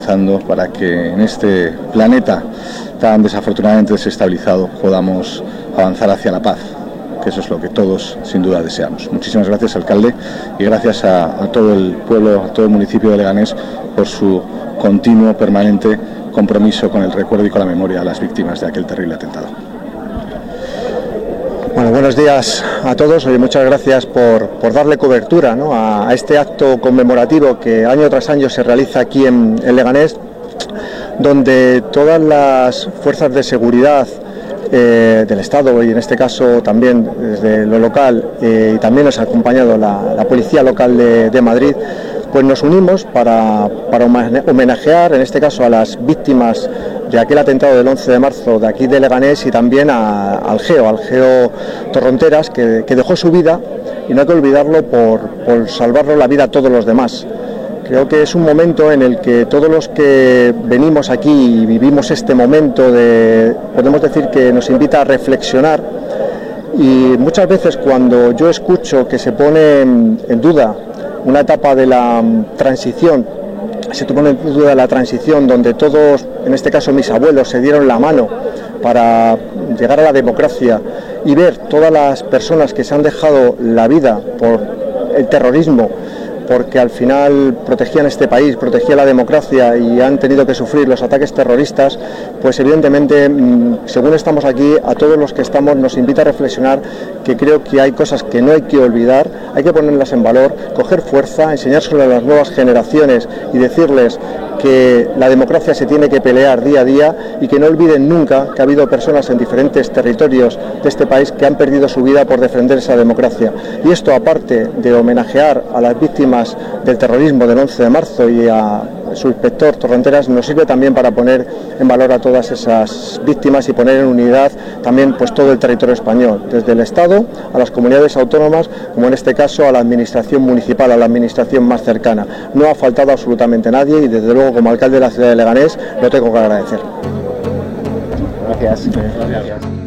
Para que en este planeta tan desafortunadamente desestabilizado podamos avanzar hacia la paz, que eso es lo que todos sin duda deseamos. Muchísimas gracias, alcalde, y gracias a todo el pueblo, a todo el municipio de Leganés por su continuo, permanente compromiso con el recuerdo y con la memoria de las víctimas de aquel terrible atentado. Bueno, buenos días a todos. Oye, muchas gracias por darle cobertura, ¿no?, a este acto conmemorativo que año tras año se realiza aquí en Leganés, donde todas las fuerzas de seguridad del Estado, y en este caso también desde lo local, y también nos ha acompañado la Policía Local de Madrid, pues nos unimos para homenajear, en este caso, a las víctimas de aquel atentado del 11 de marzo de aquí de Leganés, y también al Geo Torronteras, que dejó su vida, y no hay que olvidarlo, por salvarnos la vida a todos los demás. Creo que es un momento en el que todos los que venimos aquí y vivimos este momento, podemos decir que nos invita a reflexionar, y muchas veces cuando yo escucho que se pone en duda una etapa de la transición, se pone en duda la transición donde todos, en este caso mis abuelos, se dieron la mano para llegar a la democracia, y ver todas las personas que se han dejado la vida por el terrorismo, porque al final protegían este país, protegían la democracia, y han tenido que sufrir los ataques terroristas, pues evidentemente, según estamos aquí, a todos los que estamos nos invita a reflexionar, que creo que hay cosas que no hay que olvidar, hay que ponerlas en valor, coger fuerza, enseñárselo a las nuevas generaciones y decirles que la democracia se tiene que pelear día a día, y que no olviden nunca que ha habido personas en diferentes territorios de este país que han perdido su vida por defender esa democracia. Y esto, aparte de homenajear a las víctimas del terrorismo del 11 de marzo y a su inspector Torronteras, nos sirve también para poner en valor a todas esas víctimas y poner en unidad también pues todo el territorio español, desde el Estado a las comunidades autónomas, como en este caso a la administración municipal, a la administración más cercana. No ha faltado absolutamente nadie, y desde luego, como alcalde de la ciudad de Leganés, lo tengo que agradecer. Gracias.